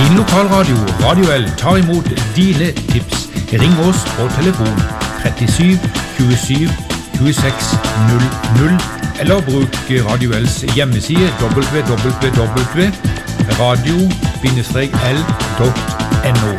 Din lokalradio, Radio L, tar imot dine tips. Ring oss på telefon 37 27 26 00 eller bruk Radio L's hjemmeside www.radio-l.no.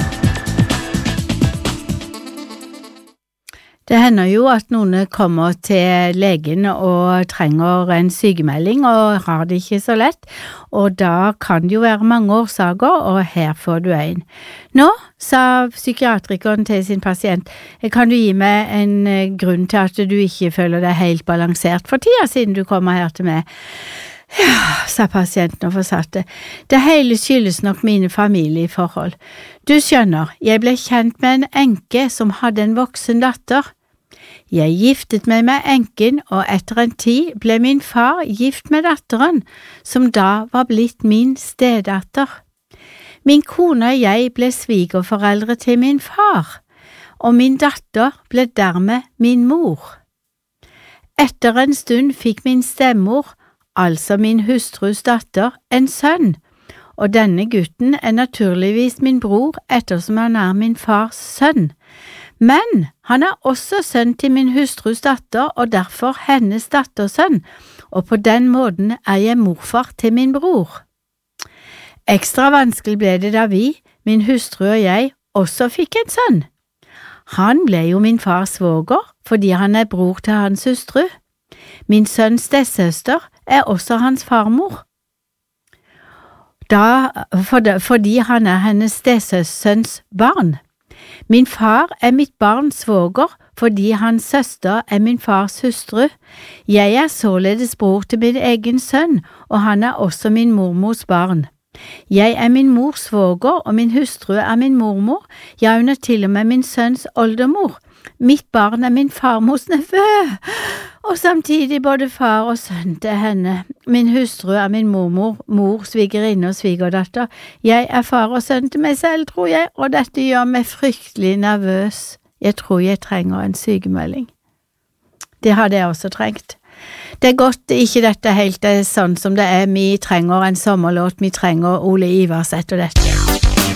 Det hender jo at noen kommer til legen og trenger en sykemelding og har det ikke så lett, og da kan det jo være mange årsaker, og her får du en. Nå, sa psykiatrikeren til sin pasient, kan du gi meg en grunn til at du ikke føler deg helt balansert for tida siden du kommer her til meg? Ja, sa pasienten og fortsatte. Det hele skyldes nok mine familieforhold. Du skjønner, jeg ble kjent med en enke som hadde en voksen datter. Jeg giftet meg med enken, og etter en tid ble min far gift med datteren, som da var blitt min stedatter. Min kone og jeg ble svigerforeldre til min far, og min datter ble dermed min mor. Etter en stund fikk min stemmor, altså min hustrus datter, en sønn, og denne gutten naturligvis min bror ettersom han min fars sønn. Men han også sønn til min hustrus datter og derfor hennes dattersønn, og på den måten jeg morfar til min bror. Ekstra vanskelig ble det da vi, min hustru og jeg, også fikk en sønn. Han ble jo min fars svoger fordi han bror til hans hustru. Min sønns stesøster også hans farmor. Fordi han hennes stesønns barn. Min far mitt barns svoger fordi hans søster min fars hustru. Jeg således bror til min egen sønn, og han også min mormors barn. Jeg min mors svoger, og min hustru min mormor, ja, hun til og med min sønns oldemor. Mitt barn min farmors nevø, og samtidig både far og sønn til henne. Min hustru min mormor, mor, svigerinne og svigerdatter. Jeg far og sønn til meg selv, tror jeg, og dette gjør meg fryktelig nervøs. Jeg tror jeg trenger en sykemelding. Det hadde jeg også trengt. Det godt ikke dette helt sånn som det vi trenger en sommerlåt, vi trenger Ole Ivarseth og dette.